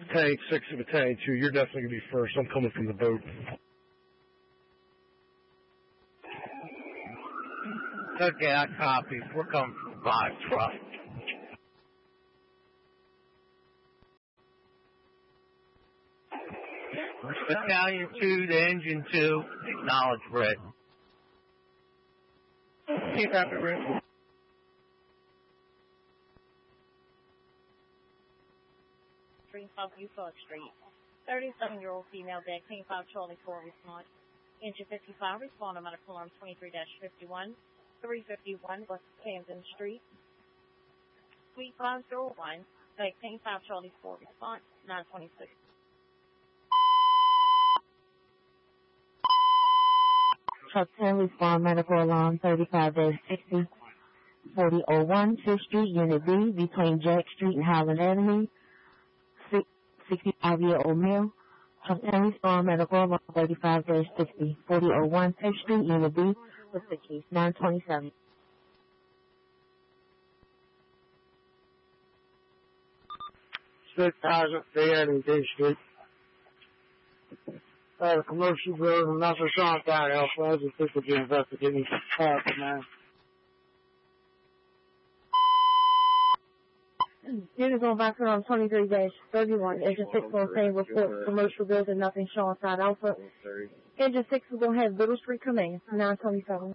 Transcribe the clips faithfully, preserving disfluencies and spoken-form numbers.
Battalion six and Battalion two, you're definitely going to be first. I'm coming from the boat. Okay, I copy. We're coming from five truck. Battalion two to engine two, acknowledge red. Keep copy, red. Street, South Euclid Street. thirty-seven-year-old female deck, King five Charlie four response. Engine fifty-five, respond to medical alarm twenty-three dash fifty-one. three fifty-one West Camden Street. Suite five oh one, deck King five Charlie four response, nine twenty-six. Truck ten, respond medical alarm thirty-five dash sixty. forty oh one fifth Street, Unit B, between Jack Street and Highland Avenue. sixty-five-year-old male. Truck ten, respond medical alarm thirty-five dash sixty. forty oh one fifth Street, Unit B, with the case nine twenty-seven. six thousand three hundred D Street. Uh, the commercial building, that's a Sean County, Alpha, as a people be investigating for man. Unit on back on twenty-three dash thirty-one. Engine six will say report commercial building, nothing showing side Alpha. Engine six will go ahead, Little Street Command, nine twenty-seven.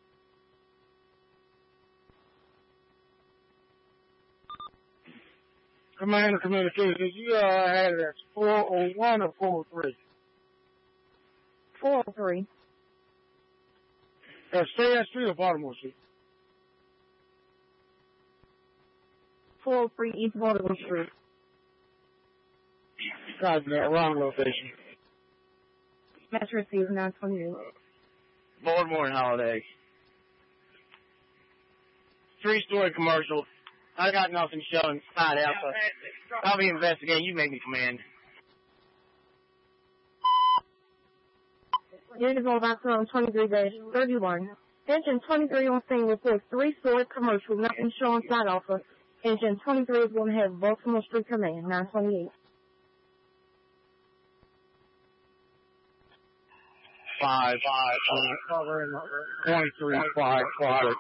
Commander Communications, you uh, had it at four oh one or four oh three? four oh three. Uh, Stay Street or Baltimore Street? four oh three East Baltimore Street. Got that wrong location. Match receiver nine twenty-eight. Baltimore and Holiday. Three-story commercial. I got nothing showing side Alpha. I'll be investigating. You make me command. Unit on back on twenty-three dash thirty-one. Engine twenty-three on scene reports three-story commercial, nothing showing side Alpha. Engine twenty-three is going to have Baltimore Street Command, nine twenty-eight. Five, five, Covering twenty-three, five, five.